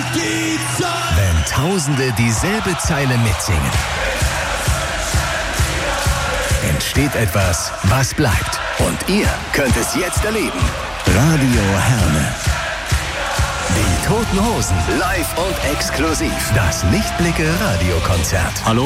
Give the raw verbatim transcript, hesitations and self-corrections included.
die Zeit. Wenn Tausende dieselbe Zeile mitsingen, entsteht etwas, was bleibt. Und ihr könnt es jetzt erleben. Radio Herne. Die Toten Hosen live und exklusiv. Das Lichtblicke Radiokonzert. Hallo?